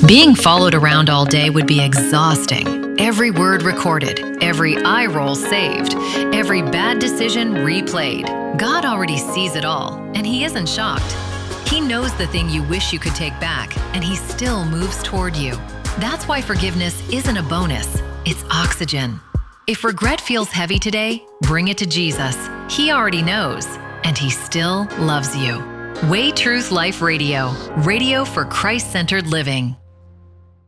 Being followed around all day would be exhausting. Every word recorded, every eye roll saved, every bad decision replayed. God already sees it all, and He isn't shocked. He knows the thing you wish you could take back, and He still moves toward you. That's why forgiveness isn't a bonus, it's oxygen. If regret feels heavy today, bring it to Jesus. He already knows, and He still loves you. Way Truth Life Radio, radio for Christ-centered living.